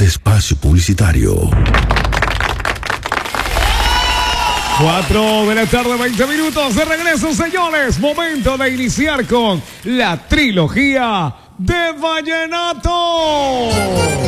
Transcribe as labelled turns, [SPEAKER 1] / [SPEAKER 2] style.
[SPEAKER 1] espacio publicitario.
[SPEAKER 2] 4 de la tarde, 20 minutos de regreso, señores. Momento de iniciar con la trilogía de Vallenato.